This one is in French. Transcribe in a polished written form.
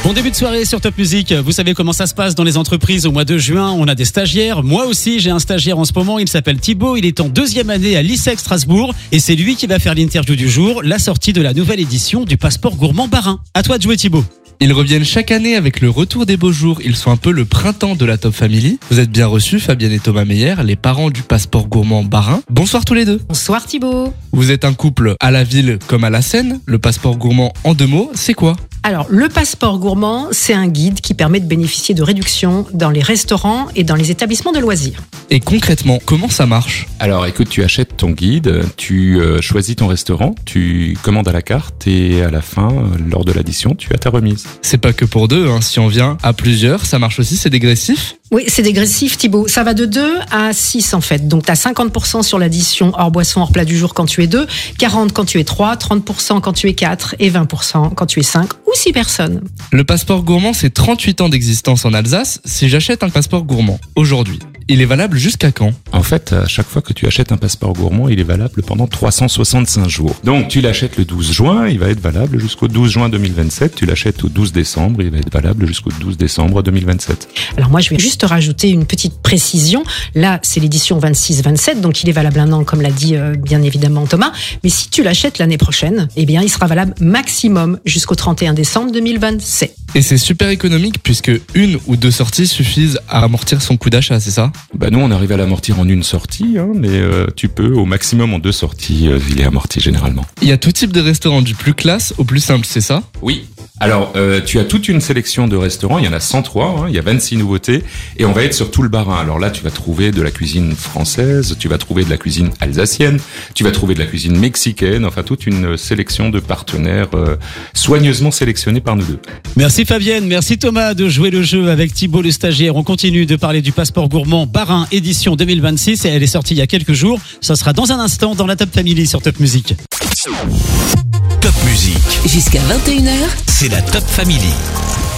Bon début de soirée sur Top Music. Vous savez comment ça se passe dans les entreprises au mois de juin. On a des stagiaires. Moi aussi, j'ai un stagiaire en ce moment. Il s'appelle Thibaut. Il est en 2e année à l'ISEC Strasbourg. Et c'est lui qui va faire l'interview du jour, la sortie de la nouvelle édition du passeport gourmand Barin. À toi de jouer, Thibaut. Ils reviennent chaque année avec le retour des beaux jours. Ils sont un peu le printemps de la Top Family. Vous êtes bien reçus, Fabienne et Thomas Meyer, les parents du passeport gourmand Barin. Bonsoir tous les deux. Bonsoir Thibaut. Vous êtes un couple à la ville comme à la Seine. Le passeport gourmand, en 2 mots, c'est quoi ? Alors, le passeport gourmand, c'est un guide qui permet de bénéficier de réductions dans les restaurants et dans les établissements de loisirs. Et concrètement, comment ça marche ? Alors écoute, tu achètes ton guide, tu choisis ton restaurant, tu commandes à la carte et à la fin, lors de l'addition, tu as ta remise. C'est pas que pour 2, hein. Si on vient à plusieurs, ça marche aussi, c'est dégressif ? Oui, c'est dégressif Thibaut. Ça va de 2 à 6 en fait. Donc, tu as 50% sur l'addition hors boisson, hors plat du jour quand tu es 2, 40% quand tu es 3, 30% quand tu es 4 et 20% quand tu es 5 ou 6 personnes. Le passeport gourmand, c'est 38 ans d'existence en Alsace. Si j'achète un passeport gourmand aujourd'hui, il est valable jusqu'à quand ? En fait, à chaque fois que tu achètes un passeport gourmand, il est valable pendant 365 jours. Donc tu l'achètes le 12 juin, il va être valable jusqu'au 12 juin 2027. Tu l'achètes au 12 décembre, il va être valable jusqu'au 12 décembre 2027. Alors moi, je vais juste rajouter une petite précision. Là, c'est l'édition 26-27, donc il est valable 1 an, comme l'a dit bien évidemment Thomas. Mais si tu l'achètes l'année prochaine, eh bien, il sera valable maximum jusqu'au 31 décembre 2027. Et c'est super économique puisque 1 ou 2 sorties suffisent à amortir son coût d'achat, c'est ça ? Bah nous, on arrive à l'amortir en 1 sortie, hein, mais tu peux au maximum en 2 sorties, il est amorti généralement. Il y a tout type de restaurants, du plus classe au plus simple, c'est ça ? Oui. Alors, tu as toute une sélection de restaurants, il y en a 103, hein, il y a 26 nouveautés, et on va être sur tout le Barin. Alors là, tu vas trouver de la cuisine française, tu vas trouver de la cuisine alsacienne, tu vas trouver de la cuisine mexicaine, enfin toute une sélection de partenaires soigneusement sélectionnés par nous deux. Merci Fabienne, merci Thomas de jouer le jeu avec Thibaut le stagiaire. On continue de parler du passeport gourmand Barin édition 2026 et elle est sortie il y a quelques jours. Ça sera dans un instant dans la Top Family sur Top Music. Top Music. Jusqu'à 21h, C'est la Top Family.